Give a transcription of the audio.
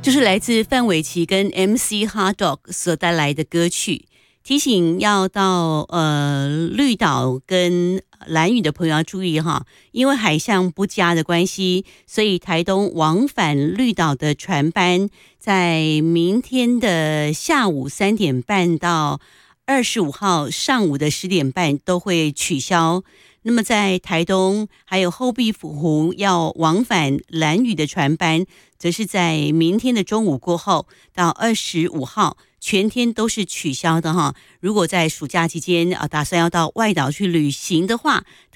就是来自范玮琪跟 MC Hotdog 所带来的歌曲。提醒要到绿岛跟兰屿的朋友要注意哈，因为海象不佳的关系，所以台东往返绿岛的船班在明天的下午3点半到25号上午的10点半都会取消。那么在台东还有后壁湖要往返兰屿的船班，则是在明天的中午过后到25号全天都是取消的哈。如果在暑假期间打算要到外岛去旅行的话，